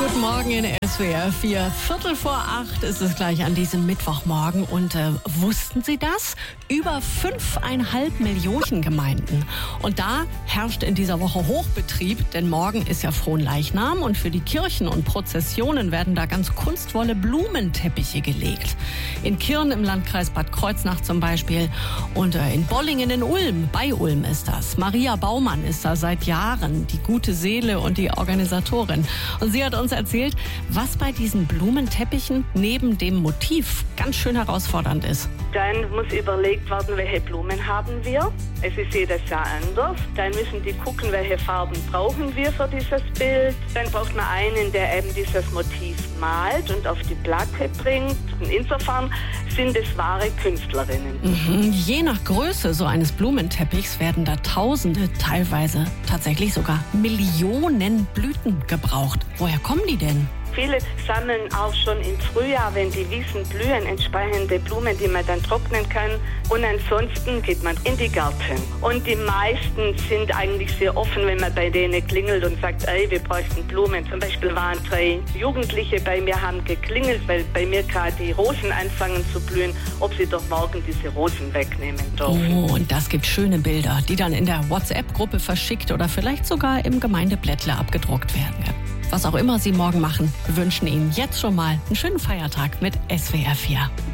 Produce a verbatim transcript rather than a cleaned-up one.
Guten Morgen in S W R vier. Viertel vor acht ist es gleich an diesem Mittwochmorgen. Und äh, wussten Sie das? Über fünfeinhalb Millionen Gemeinden. Und da herrscht in dieser Woche Hochbetrieb, denn morgen ist ja Fronleichnam. Und für die Kirchen und Prozessionen werden da ganz kunstvolle Blumenteppiche gelegt. In Kirn im Landkreis Bad Kreuznach zum Beispiel. Und äh, in Bollingen in Ulm, bei Ulm ist das. Maria Baumann ist da seit Jahren die gute Seele und die Organisatorin. Und sie hat uns erzählt, was bei diesen Blumenteppichen neben dem Motiv ganz schön herausfordernd ist. Dann muss überlegt werden, welche Blumen haben wir. Es ist jedes Jahr anders. Dann müssen die gucken, welche Farben brauchen wir für dieses Bild. Dann braucht man einen, der eben dieses Motiv malt und auf die Platte bringt. Und insofern sind es wahre Künstlerinnen. Mhm. Je nach Größe so eines Blumenteppichs werden da Tausende, teilweise tatsächlich sogar Millionen Blüten gebraucht. Woher kommen die denn? Viele sammeln auch schon im Frühjahr, wenn die Wiesen blühen, entsprechende Blumen, die man dann trocknen kann. Und ansonsten geht man in die Gärten. Und die meisten sind eigentlich sehr offen, wenn man bei denen klingelt und sagt, ey, wir bräuchten Blumen. Zum Beispiel waren drei Jugendliche bei mir, haben geklingelt, weil bei mir gerade die Rosen anfangen zu blühen, ob sie doch morgen diese Rosen wegnehmen dürfen. Oh, und das gibt schöne Bilder, die dann in der WhatsApp-Gruppe verschickt oder vielleicht sogar im Gemeindeblättler abgedruckt werden. Was auch immer Sie morgen machen, wir wünschen Ihnen jetzt schon mal einen schönen Feiertag mit S W R vier.